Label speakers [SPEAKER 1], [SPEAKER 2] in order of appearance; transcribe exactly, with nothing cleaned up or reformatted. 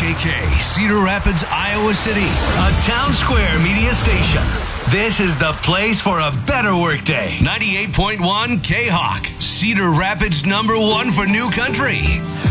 [SPEAKER 1] K K, Cedar Rapids, Iowa City, a Town Square media station. This is the place for a better workday. ninety-eight point one K-Hawk, Cedar Rapids number one for new country.